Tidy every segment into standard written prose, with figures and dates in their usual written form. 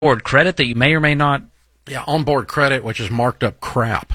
onboard credit that you may or may not onboard credit, which is marked up crap.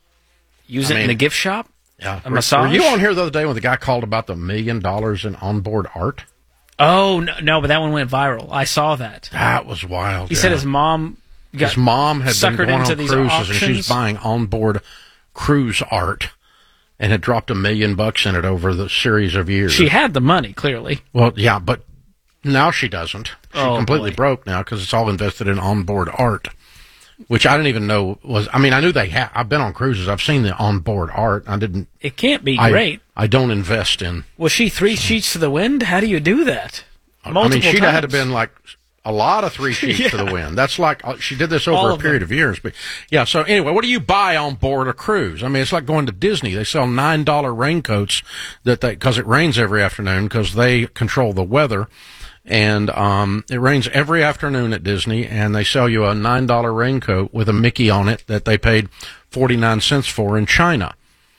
use it in the gift shop? Yeah. A massage? Were you on here the other day when the guy called about the $1 million in onboard art? Oh, no, but that one went viral. I saw that. That was wild. He said his mom had been going on cruises, and she's buying onboard cruise art and had dropped $1 million in it over the series of years. She had the money, clearly. Well, yeah, but now she doesn't. She's completely broke now because it's all invested in onboard art, which I didn't even know was. I mean, I knew they had. I've been on cruises. I've seen the onboard art. I didn't. It can't be great. I don't invest in. Was she 3 sheets to the wind? How do you do that? She'd had to been like a lot of 3 sheets to the wind. That's like she did this over a period of years. But yeah. So anyway, what do you buy on board a cruise? I mean, it's like going to Disney. They sell $9 raincoats because it rains every afternoon because they control the weather. And it rains every afternoon at Disney, and they sell you a $9 raincoat with a Mickey on it that they paid 49 cents for in China.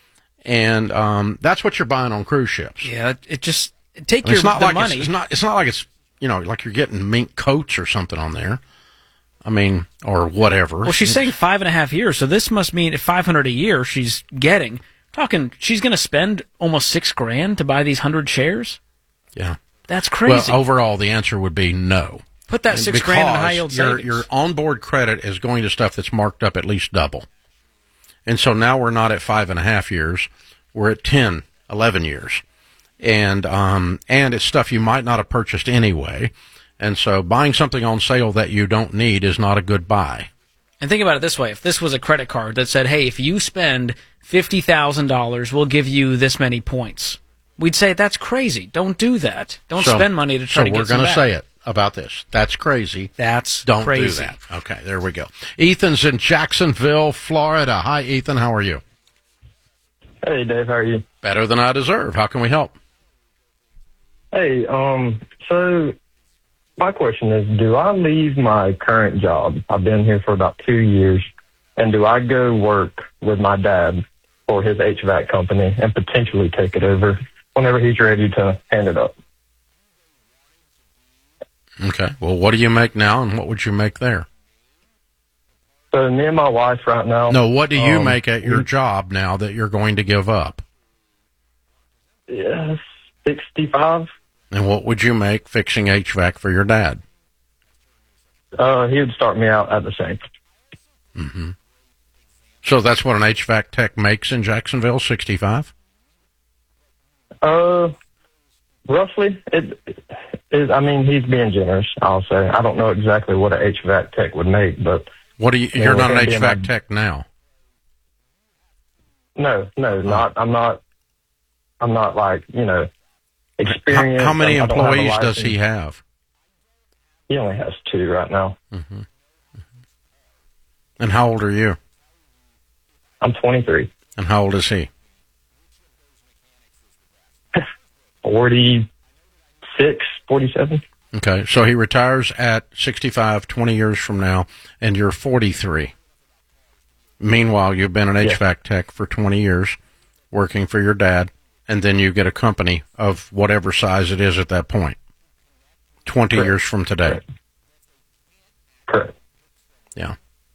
And that's what you're buying on cruise ships. Yeah, your money. It's not like it's like you're getting mink coats or something on there. I mean, or whatever. Well, she's saying 5.5 years, so this must mean $500 a year she's getting. She's going to spend almost $6,000 to buy these 100 shares. Yeah. That's crazy. Well, overall, the answer would be no. Put that $6,000 in high yield savings. Your onboard credit is going to stuff that's marked up at least double. And so now we're not at 5.5 years. We're at 10, 11 years. And it's stuff you might not have purchased anyway. And so buying something on sale that you don't need is not a good buy. And think about it this way. If this was a credit card that said, hey, if you spend $50,000, we'll give you this many points. We'd say, that's crazy. Don't do that. Don't spend money to try to get some back. So we're going to say it about this. That's crazy. Don't do that. Okay, there we go. Ethan's in Jacksonville, Florida. Hi, Ethan. How are you? Hey, Dave. How are you? Better than I deserve. How can we help? Hey, so my question is, do I leave my current job? I've been here for about 2 years. And do I go work with my dad for his HVAC company and potentially take it over whenever he's ready to hand it up? Okay. Well, what do you make now, and what would you make there? So me and my wife right now. No, what do you make at your job now that you're going to give up? Yeah, 65. And what would you make fixing HVAC for your dad? He would start me out at the same. Mm-hmm. So that's what an HVAC tech makes in Jacksonville, 65? Roughly. I mean, he's being generous, I'll say. I don't know exactly what an HVAC tech would make, but... You're not an HVAC tech now? No, not. I'm not like, experienced. How many employees does he have? He only has 2 right now. Mm-hmm. Mm-hmm. And how old are you? I'm 23. And how old is he? 46, 47. Okay, so he retires at 65, 20 years from now, and you're 43. Meanwhile, you've been an HVAC tech for 20 years, working for your dad, and then you get a company of whatever size it is at that point, 20 years from today. Correct. Yeah.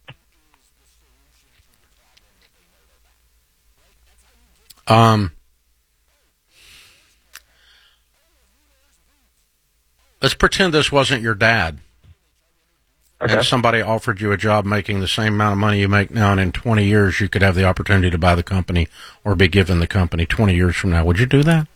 Let's pretend this wasn't your dad. Okay. And somebody offered you a job making the same amount of money you make now, and in 20 years you could have the opportunity to buy the company or be given the company 20 years from now. Would you do that?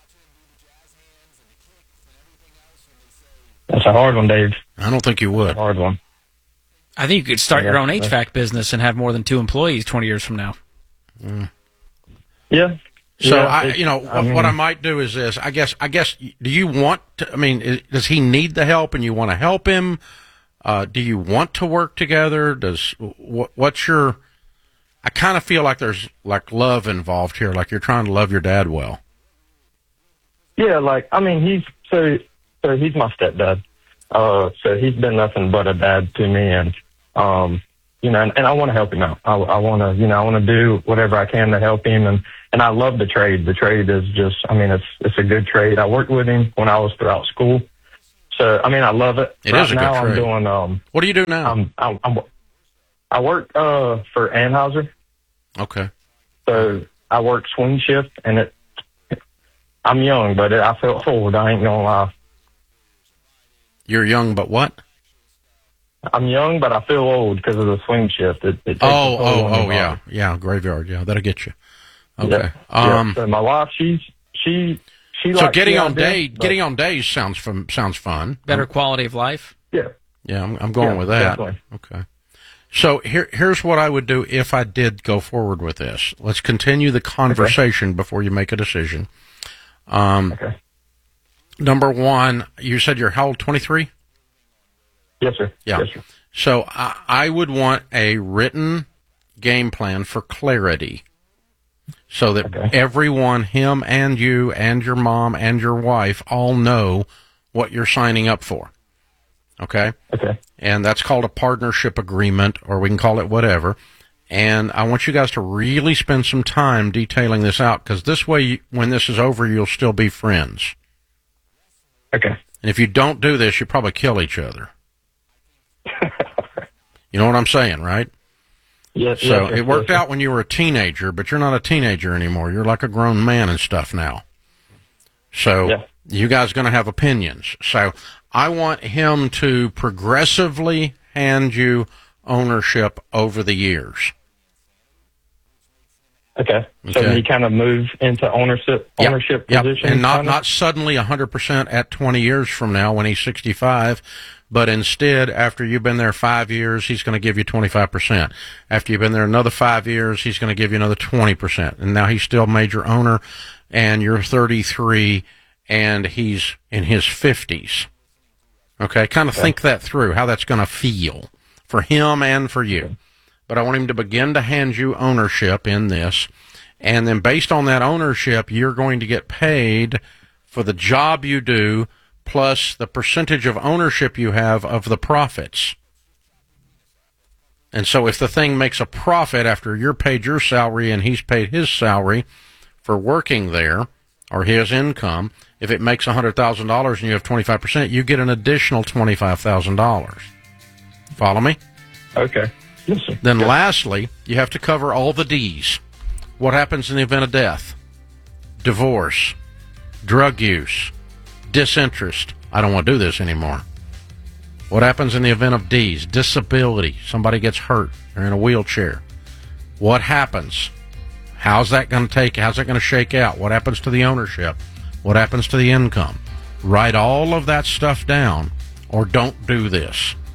That's a hard one, Dave. I don't think you would. That's a hard one. I think you could start your own HVAC business and have more than 2 employees 20 years from now. Mm. Yeah. So, what I might do is this. I guess, do you want to, does he need the help and you want to help him? Do you want to work together? What's your, I kind of feel like there's like love involved here, like you're trying to love your dad well. Yeah, he's my stepdad. So he's been nothing but a dad to me, and and I want to help him out. I want to do whatever I can to help him, and I love the trade. The trade is just, it's a good trade. I worked with him when I was throughout school, So, I mean, I love it. It right is a now, good trade. I'm doing. What do you do now? I work for Anheuser. Okay. So I work swing shift, and I'm young, but I feel old. I ain't gonna lie. You're young, but what? I'm young, but I feel old because of the swing shift. It takes a toll on me. Yeah, graveyard. Yeah, that'll get you. Okay. Yeah. So my wife, she. So getting on days sounds fun. Better quality of life. Yeah. Yeah, I'm going with that. Definitely. Okay. So here's what I would do if I did go forward with this. Let's continue the conversation before you make a decision. Okay. Number one, you said you're how old? 23? Yes, sir. Yeah. Yes, sir. So I would want a written game plan for clarity, so that everyone, him and you and your mom and your wife, all know what you're signing up for. Okay? Okay. And that's called a partnership agreement, or we can call it whatever. And I want you guys to really spend some time detailing this out, because this way, when this is over, you'll still be friends. Okay. And if you don't do this, you probably kill each other. You know what I'm saying, right? Yes. So it worked out when you were a teenager, but you're not a teenager anymore. You're like a grown man and stuff now. So you guys are going to have opinions. So I want him to progressively hand you ownership over the years. Okay. So he kind of move into ownership position? And not suddenly 100% at 20 years from now when he's 65, but instead, after you've been there 5 years, he's going to give you 25%. After you've been there another 5 years, he's going to give you another 20%. And now he's still major owner, and you're 33, and he's in his 50s. Okay? Kind of think that through, how that's going to feel for him and for you. But I want him to begin to hand you ownership in this. And then based on that ownership, you're going to get paid for the job you do plus the percentage of ownership you have of the profits. And so if the thing makes a profit after you're paid your salary and he's paid his salary for working there, or his income, if it makes $100,000 and you have 25%, you get an additional $25,000. Follow me? Okay. Yes, sir. Then lastly, you have to cover all the D's. What happens in the event of death? Divorce, drug use, disinterest. I don't want to do this anymore. What happens in the event of D's? Disability. Somebody gets hurt. They're in a wheelchair. What happens? How's that going to shake out? What happens to the ownership? What happens to the income? Write all of that stuff down, or don't do this.